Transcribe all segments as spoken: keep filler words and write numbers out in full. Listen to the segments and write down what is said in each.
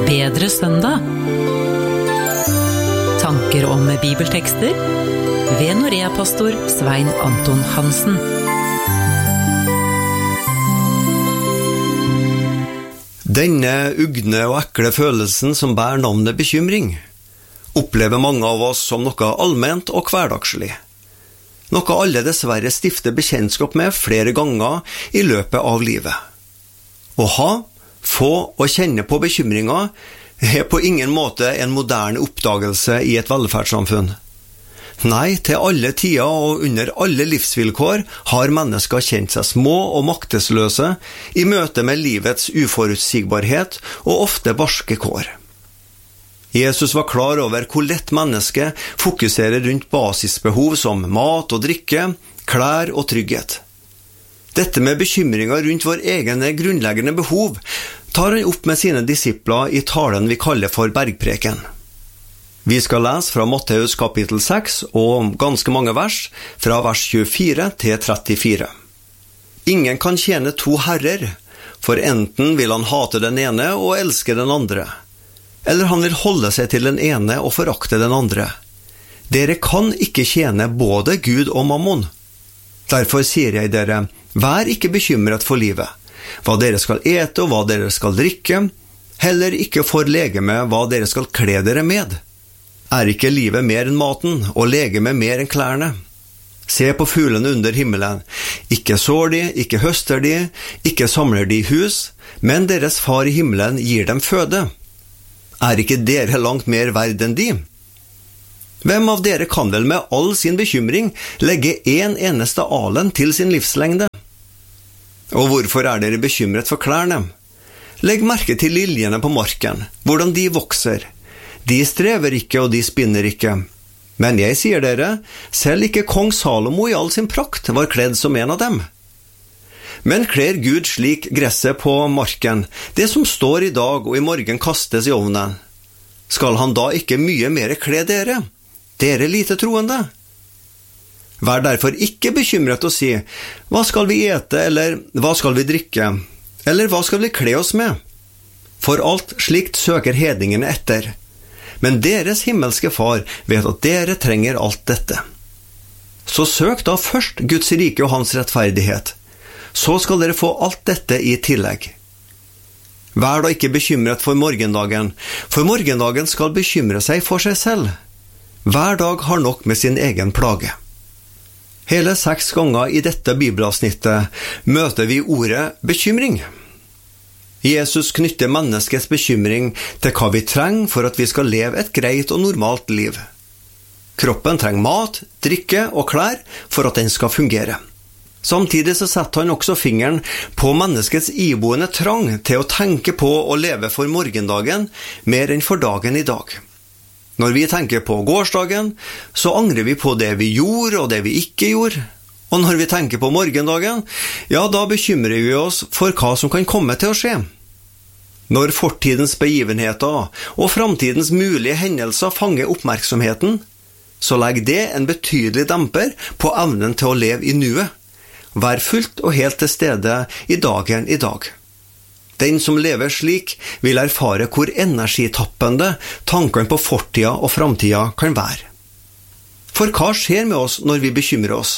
Bedre søndag. Tanker om bibeltekster ved Norea-pastor Svein Anton Hansen. Denne ugne og ekle følelsen som bærer navnet bekymring, opplever mange av oss som noe allment og hverdagslig. Noe alle dessverre stifter bekjentskap med flere ganger i løpet av livet. Å ha, få og kjenne på bekymringer er på ingen måte en moderne oppdagelse i et velferdssamfunn. Nei, til alle tider og under alle livsvilkår har mennesker kjent seg små og maktesløse i møte med livets uforutsigbarhet og ofte barske kår. Jesus var klar over hvor lett mennesket fokuserer rundt basisbehov som mat og drikke, klær og trygghet. Dette med bekymringer rundt vår egne grunnleggende behov tar han opp med sine disipler i talen vi kaller for bergpreken. Vi skal lese fra Matteus kapittel seks og ganske mange vers, fra vers tjuefire til trettifire. Ingen kan tjene to herrer, for enten vil han hate den ene og elske den andre, eller han vil holde seg til den ene og forakte den andre. Dere kan ikke tjene både Gud og mammon. Derfor sier jeg dere, vær ikke bekymret for livet, hva dere skal ete og hva dere skal drikke, heller ikke for legeme hva dere skal kle dere med. Er ikke livet mer enn maten, og legeme mer enn klærne? Se på fuglene under himmelen. Ikke sår de, ikke høster de, ikke samler de i hus, men deres far i himmelen gir dem føde. Er ikke dere langt mer verd enn de? Hvem av dere kan vel med all sin bekymring legge en eneste alen til sin livslengde? Og hvorfor er dere bekymret for klærne? Legg merke til liljene på marken, hvordan de vokser. De strever ikke og de spinner ikke. Men jeg sier dere, selv ikke kong Salomo i all sin prakt var kledd som en av dem. Men kler Gud slik gresset på marken, det som står i dag og i morgen kastes i ovnen? Skal han da ikke mye mer kle dere? Dere lite troende? Vær derfor ikke bekymret og si, hva skal vi ete, eller hva skal vi drikke, eller hva skal vi kle oss med? For alt slikt søker hedningene etter. Men deres himmelske far vet at dere trenger alt dette. Så søk da først Guds rike og hans rettferdighet. Så skal dere få alt dette i tillegg. Vær da ikke bekymret for morgendagen, for morgendagen skal bekymre seg for seg selv. Hver dag har nok med sin egen plage. Hele seks ganger i dette bibelavsnittet møter vi ordet bekymring. Jesus knytter menneskets bekymring til hva vi trenger for at vi skal leve et greit og normalt liv. Kroppen trenger mat, drikke og klær for at den skal fungere. Samtidig så setter han også fingeren på menneskets iboende trang til å tenke på og leve for morgendagen mer enn for dagen i dag. Når vi tenker på gårsdagen, så angrer vi på det vi gjorde og det vi ikke gjorde. Og når vi tenker på morgendagen, ja, da bekymrer vi oss for hva som kan komme til å skje. Når fortidens begivenheter og framtidens mulige hendelser fanger oppmerksomheten, så legger det en betydelig demper på evnen til å leve i nuet. Vær fullt og helt til stede i dagen i dag. Den som lever slik vil erfare hvor energitappende tankene på fortida og framtida kan være. For hva skjer med oss når vi bekymrer oss?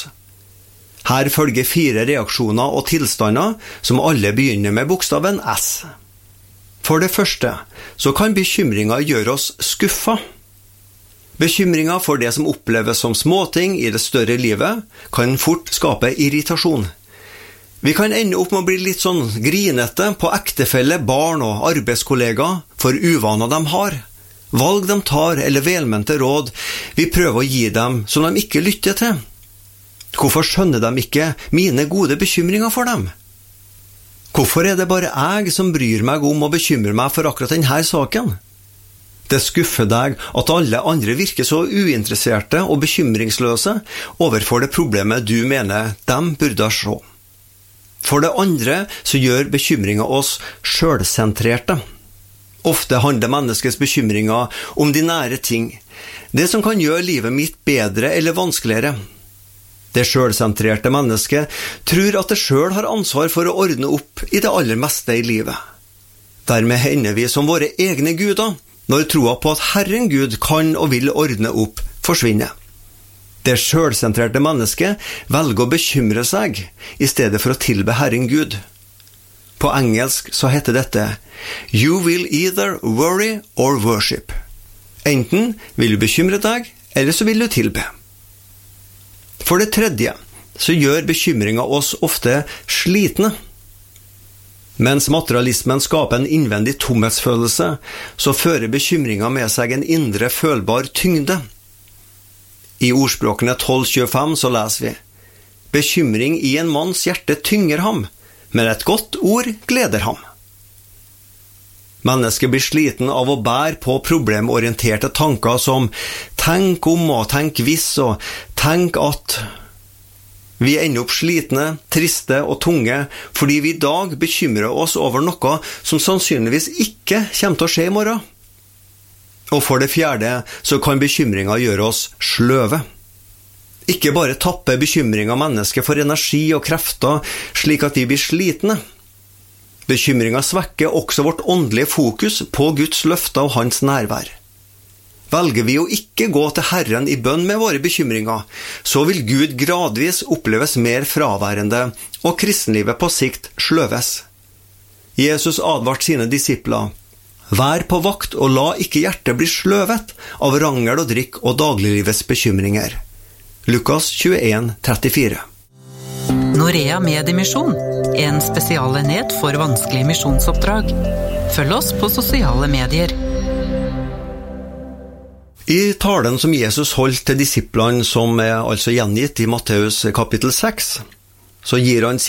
Her følger fire reaksjoner og tilstander som alle begynner med bokstaven S. For det første så kan bekymringer gjøre oss skuffa. Bekymringer for det som oppleves som småting i det større livet kan fort skape irritasjon. Vi kan ende opp med å bli litt sånn grinete på ektefelle, barn og arbeidskollegaer for uvaner de har. Valg de tar eller velmente råd vi prøver å gi dem som de ikke lytter til. Hvorfor skjønner de ikke mine gode bekymringer for dem? Hvorfor er det bare jeg som bryr meg om å bekymre meg for akkurat denne saken? Det skuffer deg at alle andre virker så uinteresserte og bekymringsløse overfor det problemet du mener de burde se. For det andre så gjør bekymringer oss selvsentrerte. Ofte handler menneskets bekymringer om de nære ting, det som kan gjøre livet mitt bedre eller vanskeligere. Det selvsentrerte mennesket tror at det selv har ansvar for å ordne opp i det aller meste i livet. Dermed hender vi som våre egne guder, når troa på at Herren Gud kan og vil ordne opp, forsvinner. Det selvsentrerte mennesket velger å bekymre seg, i stedet for å tilbe Herren Gud. På engelsk så heter dette «You will either worry or worship». Enten vil du bekymre deg, eller så vil du tilbe. For det tredje, så gjør bekymringa oss ofte slitne. Mens materialismen skaper en innvendig tomhetsfølelse, så fører bekymringa med seg en indre følbar tyngde. I ordspråkene tolv tjuefem så leser vi: «Bekymring i en manns hjerte tynger ham, men et godt ord gleder ham». Mennesket blir sliten av å bære på problemorienterte tanker som «tenk om» og «tenk hvis» og «tenk at». Vi ender opp slitne, triste og tunge fordi vi i dag bekymrer oss over noe som sannsynligvis ikke kommer til å skje i morgen. Og for det fjerde så kan bekymringa gjøre oss sløve. Ikke bare tapper bekymringa mennesket for energi og krefter slik at vi blir slitne. Bekymringa svekker også vårt åndelige fokus på Guds løfter og hans nærvær. Velger vi å ikke gå til Herren i bønn med våre bekymringer, så vil Gud gradvis oppleves mer fraværende, og kristenlivet på sikt sløves. Jesus advarte sine disipler: «Vær på vakt og la ikke hjertet bli sløvet av rangel og drikk og dagliglivets bekymringer.» Lukas tjueen trettifire. Norea Mediemisjon, en spesialenhet for vanskelige misjonsoppdrag. Følg oss på sosiale medier. I talen som Jesus holdt til disiplene, som er altså gjengitt i Matteus kapittel seks, så gir han